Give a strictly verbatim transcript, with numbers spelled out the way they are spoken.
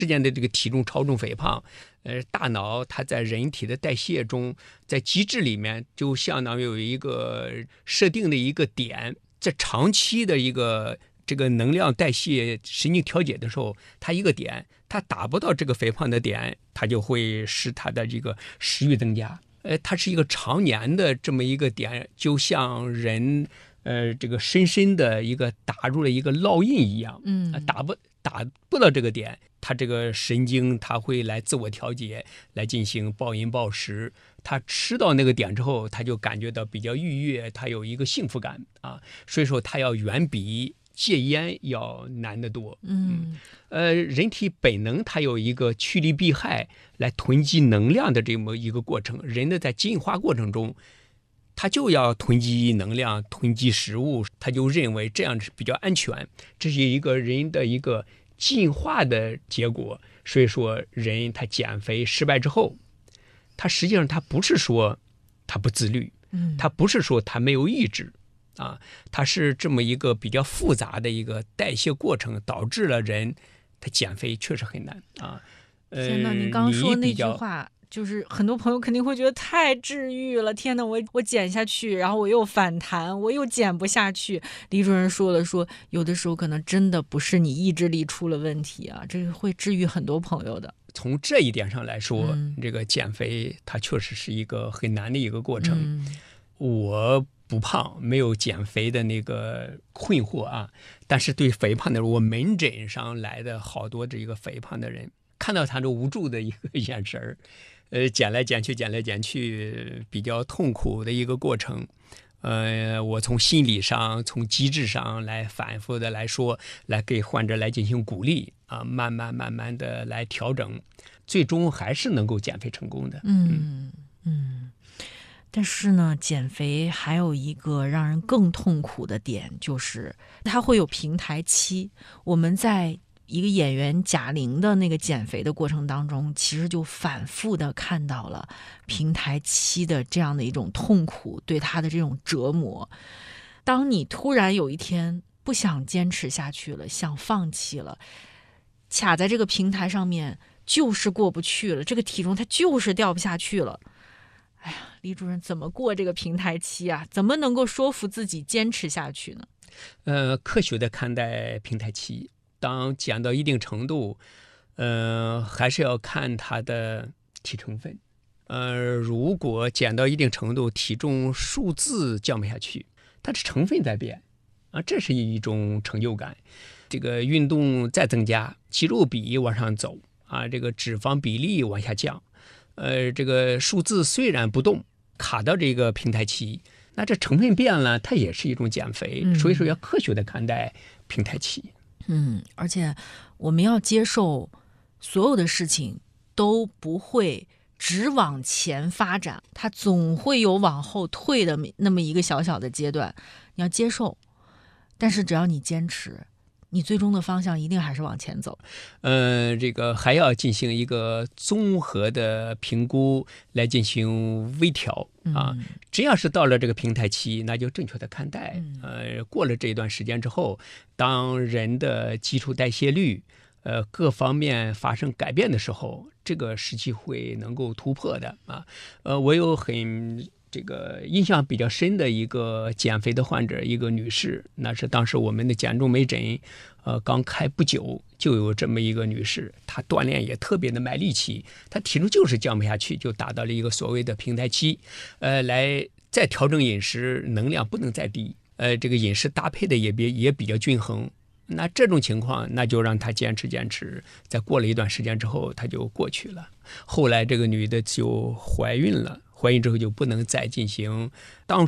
之间的这个体重超重肥胖，呃，大脑它在人体的代谢中，在机制里面就相当于有一个设定的一个点，在长期的一个这个能量代谢神经调节的时候，它一个点它达不到这个肥胖的点，它就会使它的这个食欲增加。呃，它是一个常年的这么一个点，就像人呃这个深深的一个打入了一个烙印一样， 嗯， 打不打不到这个点，它这个神经它会来自我调节，来进行暴饮暴食。它吃到那个点之后，它就感觉到比较愉悦，它有一个幸福感啊，所以说它要远比戒烟要难得多。 嗯， 呃，人体本能它有一个趋利避害来囤积能量的这么一个过程。人的在进化过程中，他就要囤积能量、囤积食物，他就认为这样是比较安全，这是一个人的一个进化的结果。所以说，人他减肥失败之后，他实际上他不是说他不自律， 嗯， 他不是说他没有意志。啊，它是这么一个比较复杂的一个代谢过程，导致了人他减肥确实很难啊。 呃，天哪，您刚刚说那句话，就是很多朋友肯定会觉得太治愈了。天哪，我我减下去，然后我又反弹，我又减不下去。李主任说了说，有的时候可能真的不是你意志力出了问题啊，这个会治愈很多朋友的。 从这一点上来说， 嗯、 这个减肥它确实是一个很难的一个过程。 嗯、 我不胖，没有减肥的那个困惑啊。但是对肥胖的人，我门诊上来的好多这个肥胖的人，看到他这无助的一个眼神儿，呃，减来减去，减来减去，比较痛苦的一个过程。呃，我从心理上、从机制上来反复的来说，来给患者来进行鼓励啊，慢慢慢慢的来调整，最终还是能够减肥成功的。 嗯嗯。但是呢，减肥还有一个让人更痛苦的点，就是它会有平台期。我们在一个演员贾玲的那个减肥的过程当中，其实就反复的看到了平台期的这样的一种痛苦，对她的这种折磨。当你突然有一天不想坚持下去了，想放弃了，卡在这个平台上面就是过不去了，这个体重它就是掉不下去了。哎呀，李主任怎么过这个平台期啊？怎么能够说服自己坚持下去呢？ 呃，科学的看待平台期，当减到一定程度，呃，还是要看它的体成分。呃，如果减到一定程度，体重数字降不下去，它的成分在变啊，这是一种成就感。这个运动再增加，肌肉比往上走啊，这个脂肪比例往下降。呃，这个数字虽然不动，卡到这个平台期，那这成分变了，它也是一种减肥。 嗯、 所以说要科学的看待平台期。 嗯，而且我们要接受所有的事情都不会只往前发展，它总会有往后退的那么一个小小的阶段，你要接受。但是只要你坚持，你最终的方向一定还是往前走。 呃，这个还要进行一个综合的评估，来进行微调啊。 嗯、 只要是到了这个平台期，那就正确的看待。 嗯、 呃，过了这一段时间之后，当人的基础代谢率，呃，各方面发生改变的时候，这个时期会能够突破的啊。呃，我有很。这个印象比较深的一个减肥的患者，一个女士，那是当时我们的减重门诊，呃，刚开不久，就有这么一个女士，她锻炼也特别的卖力气，她体重就是降不下去，就达到了一个所谓的平台期，呃，来再调整饮食，能量不能再低，呃，这个饮食搭配的也比也比较均衡。那这种情况，那就让她坚持坚持，在过了一段时间之后，她就过去了。后来这个女的就怀孕了。怀孕之后就不能再进行当